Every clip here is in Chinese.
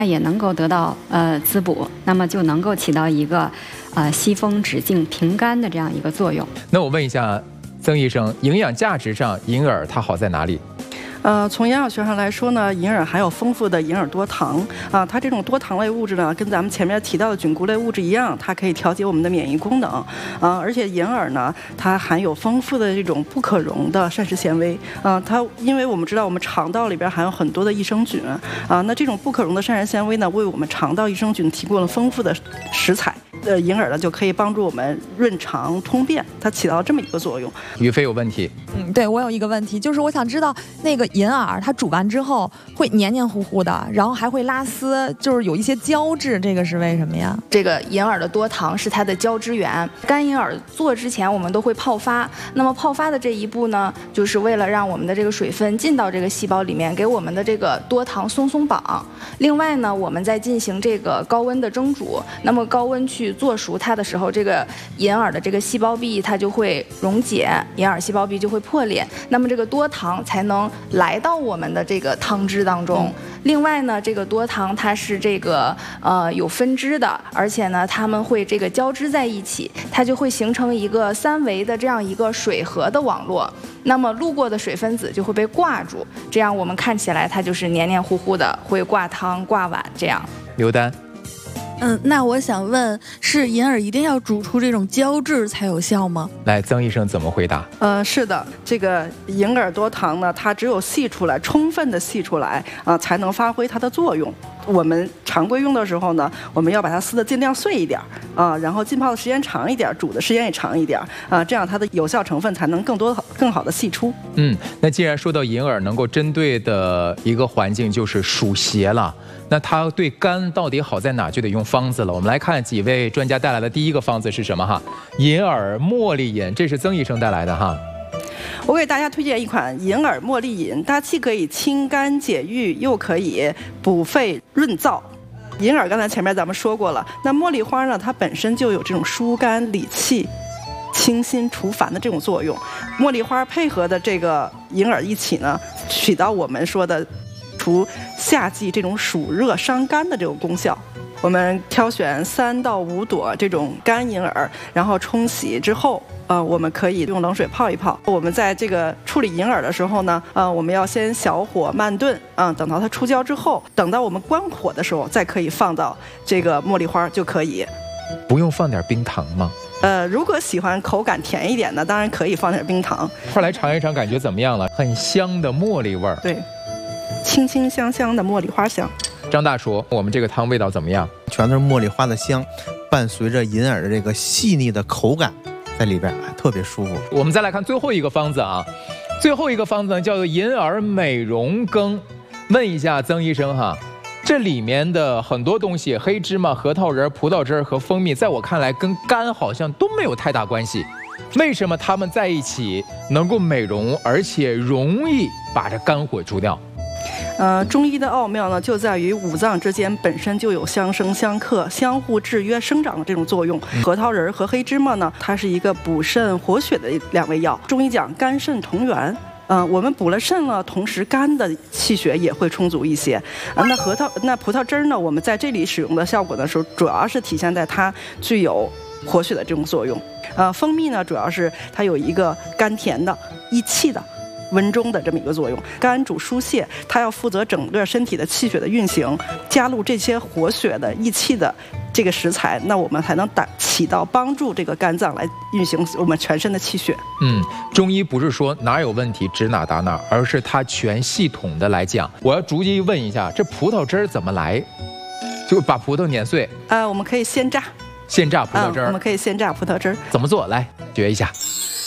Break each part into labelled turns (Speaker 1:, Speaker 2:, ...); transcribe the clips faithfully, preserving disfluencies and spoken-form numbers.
Speaker 1: 也能够得到呃滋补，那么就能够起到一个呃息风止痉平肝的这样一个作用。
Speaker 2: 那我问一下曾医生，营养价值上银耳它好在哪里？
Speaker 3: 呃，从营养学上来说呢，银耳含有丰富的银耳多糖啊，它这种多糖类物质呢，跟咱们前面提到的菌菇类物质一样，它可以调节我们的免疫功能啊，而且银耳呢，它含有丰富的这种不可溶的膳食纤维啊，它因为我们知道我们肠道里边含有很多的益生菌啊，那这种不可溶的膳食纤维呢，为我们肠道益生菌提供了丰富的食材。呃，银耳呢就可以帮助我们润肠通便，它起到这么一个作用。
Speaker 2: 于飞有问题。
Speaker 4: 嗯，对，我有一个问题，就是我想知道那个银耳它煮完之后会黏黏糊糊的，然后还会拉丝，就是有一些胶质，这个是为什么呀？
Speaker 5: 这个银耳的多糖是它的胶质源。干银耳做之前我们都会泡发，那么泡发的这一步呢，就是为了让我们的这个水分进到这个细胞里面，给我们的这个多糖松松绑。另外呢，我们在进行这个高温的蒸煮，那么高温去做熟它的时候，这个银耳的这个细胞壁它就会溶解，银耳细胞壁就会破裂，那么这个多糖才能来到我们的这个汤汁当中。嗯、另外呢，这个多糖它是这个呃有分支的，而且呢它们会这个交织在一起，它就会形成一个三维的这样一个水合的网络。那么路过的水分子就会被挂住，这样我们看起来它就是黏黏糊糊的，会挂汤挂碗这样。
Speaker 2: 刘丹。
Speaker 6: 嗯，那我想问，是银耳一定要煮出这种胶质才有效吗？
Speaker 2: 来，曾医生怎么回答？
Speaker 3: 呃，是的，这个银耳多糖呢，它只有析出来，充分的析出来啊、呃，才能发挥它的作用。我们常规用的时候呢，我们要把它撕得尽量碎一点啊、呃，然后浸泡的时间长一点，煮的时间也长一点啊、呃，这样它的有效成分才能更多、更好的析出。
Speaker 2: 嗯，那既然说到银耳能够针对的一个环境就是暑邪了，那它对肝到底好在哪，就得用方子了。我们来看几位专家带来的第一个方子是什么哈？银耳茉莉饮，这是曾医生带来的哈。
Speaker 3: 我给大家推荐一款银耳茉莉饮，它既可以清肝解郁，又可以补肺润燥。银耳刚才前面咱们说过了，那茉莉花呢，它本身就有这种疏肝理气、清心除烦的这种作用。茉莉花配合的这个银耳一起呢，起到我们说的除夏季这种暑热伤肝的这种功效。我们挑选三到五朵这种干银耳，然后冲洗之后，呃，我们可以用冷水泡一泡。我们在这个处理银耳的时候呢，呃，我们要先小火慢炖，啊、呃，等到它出胶之后，等到我们关火的时候，再可以放到这个茉莉花就可以。
Speaker 2: 不用放点冰糖吗？
Speaker 3: 呃，如果喜欢口感甜一点的，当然可以放点冰糖。
Speaker 2: 后来尝一尝，感觉怎么样了？很香的茉莉味儿。
Speaker 3: 对，清清香香的茉莉花香。
Speaker 2: 张大厨，我们这个汤味道怎么样？
Speaker 7: 全都是茉莉花的香，伴随着银耳的这个细腻的口感在里边，特别舒服。
Speaker 2: 我们再来看最后一个方子啊，最后一个方子呢叫做银耳美容羹。问一下曾医生哈，这里面的很多东西，黑芝麻、核桃仁、葡萄汁和蜂蜜，在我看来跟肝好像都没有太大关系。为什么它们在一起能够美容，而且容易把这肝火除掉？
Speaker 3: 呃，中医的奥妙呢，就在于五脏之间本身就有相生相克、相互制约生长的这种作用。核桃仁和黑芝麻呢，它是一个补肾活血的两味药。中医讲肝肾同源。嗯、呃，我们补了肾了，同时肝的气血也会充足一些。啊，那核桃、那葡萄汁呢，我们在这里使用的效果的时候，主要是体现在它具有活血的这种作用。呃，蜂蜜呢，主要是它有一个甘甜的、益气的。温中的这么一个作用，肝主疏泄，它要负责整个身体的气血的运行，加入这些活血的、益气的这个食材，那我们才能打起到帮助这个肝脏来运行我们全身的气血。
Speaker 2: 嗯，中医不是说哪有问题指哪打哪，而是它全系统的来讲。我要逐一问一下，这葡萄汁儿怎么来？就把葡萄碾碎。
Speaker 3: 呃，我们可以鲜榨。
Speaker 2: 鲜榨葡萄汁儿、
Speaker 3: 嗯。我们可以鲜榨葡萄汁儿。
Speaker 2: 怎么做？来学一下。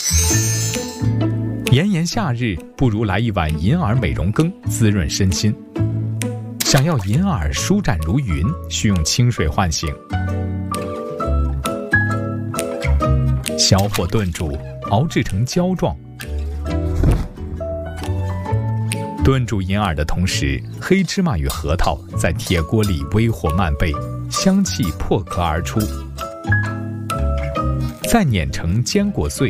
Speaker 8: 炎炎夏日，不如来一碗银耳美容羹，滋润身心。想要银耳舒展如云，需用清水唤醒，小火炖煮，熬制成胶状。炖煮银耳的同时，黑芝麻与核桃在铁锅里微火慢焙，香气破壳而出，再碾成坚果碎。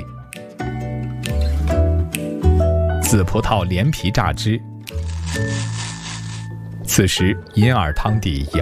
Speaker 8: 紫葡萄连皮榨汁，此时银耳汤底已